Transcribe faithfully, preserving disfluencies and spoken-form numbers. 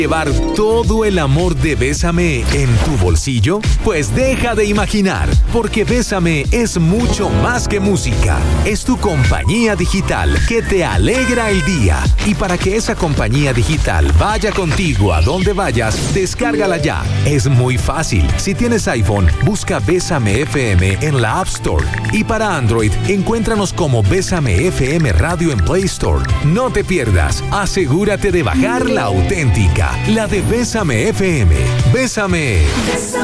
¿Llevar todo el amor de Bésame en tu bolsillo? Pues deja de imaginar, porque Bésame es mucho más que música. Es tu compañía digital que te alegra el día. Y para que esa compañía digital vaya contigo a donde vayas, descárgala ya. Es muy fácil. Si tienes iPhone, busca Bésame F M en la App Store. Y para Android, encuéntranos como Bésame F M Radio en Play Store. No te pierdas. Asegúrate de bajar la auténtica, la de Bésame F M. Bésame.